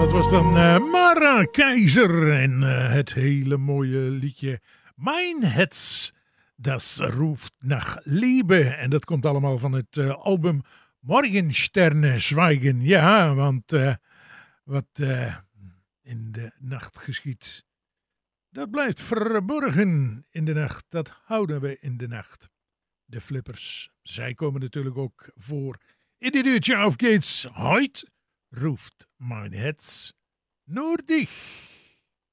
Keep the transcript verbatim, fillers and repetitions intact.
Dat was dan uh, Mara Keizer en uh, het hele mooie liedje Mein Herz, das ruft nach Liebe. En dat komt allemaal van het uh, album Morgensterne Zwijgen. Ja, want uh, wat uh, in de nacht geschiet, dat blijft verborgen in de nacht. Dat houden we in de nacht. De Flippers, zij komen natuurlijk ook voor in dit uurtje auf geht's. Heute ruft mein Herz nur dich.